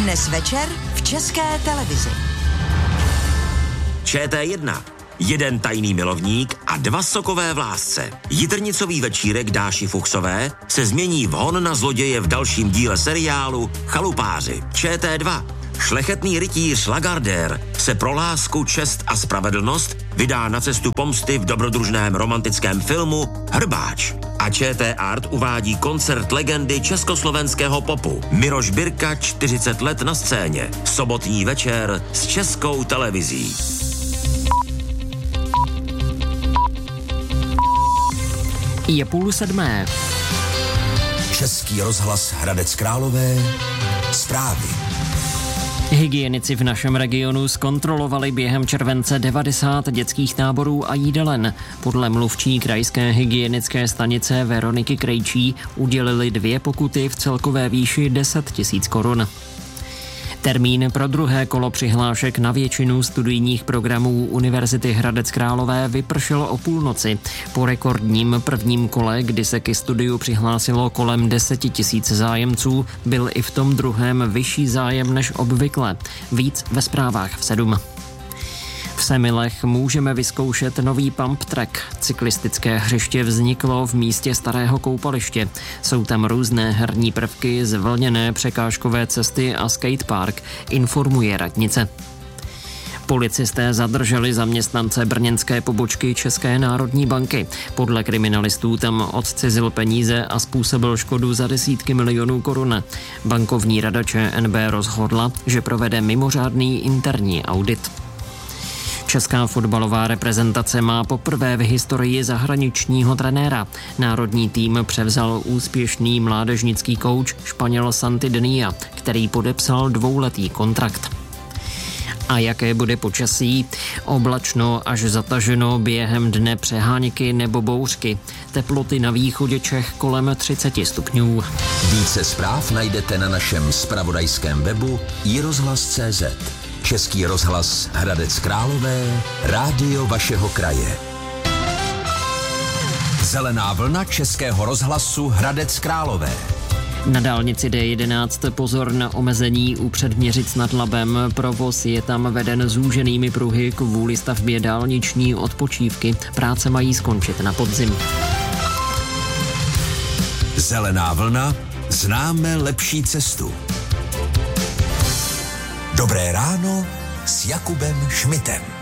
Dnes večer v České televizi. ČT1. Jeden tajný milovník a dva sokové vlásce. Jitrnicový večírek Dáši Fuchsové se změní v hon na zloděje v dalším díle seriálu Chalupáři. ČT2. Šlechetný rytíř Lagardère se pro lásku, čest a spravedlnost vydá na cestu pomsty v dobrodružném romantickém filmu Hrbáč. A ČT Art uvádí koncert legendy československého popu Miroš Birka 40 let na scéně. Sobotní večer s Českou televizí. Je 6:30. Český rozhlas Hradec Králové. Zprávy. Hygienici v našem regionu zkontrolovali během července 90 dětských táborů a jídelen. Podle mluvčí krajské hygienické stanice Veroniky Krejčí udělili 2 pokuty v celkové výši 10 000 korun. Termín pro druhé kolo přihlášek na většinu studijních programů Univerzity Hradec Králové vypršel o půlnoci. Po rekordním prvním kole, kdy se ke studiu přihlásilo kolem 10 000 zájemců, byl i v tom druhém vyšší zájem než obvykle. Víc ve zprávách v 7. V Semilech můžeme vyzkoušet nový pump track. Cyklistické hřiště vzniklo v místě starého koupaliště. Jsou tam různé herní prvky, zvlněné překážkové cesty a skatepark, informuje radnice. Policisté zadrželi zaměstnance brněnské pobočky České národní banky. Podle kriminalistů tam odcizil peníze a způsobil škodu za desítky milionů korun. Bankovní rada ČNB rozhodla, že provede mimořádný interní audit. Česká fotbalová reprezentace má poprvé v historii zahraničního trenéra. Národní tým převzal úspěšný mládežnický kouč Španěl Santi Denia, který podepsal 2letý kontrakt. A jaké bude počasí? Oblačno až zataženo, během dne přeháňky nebo bouřky. Teploty na východě Čech kolem 30 stupňů. Více zpráv najdete na našem zpravodajském webu iRozhlas.cz. Český rozhlas Hradec Králové, rádio vašeho kraje. Zelená vlna Českého rozhlasu Hradec Králové. Na dálnici D11 pozor na omezení u Předměřic nad Labem. Provoz je tam veden zúženými pruhy kvůli stavbě dálniční odpočívky. Práce mají skončit na podzim. Zelená vlna, známe lepší cestu. Dobré ráno s Jakubem Šmitem.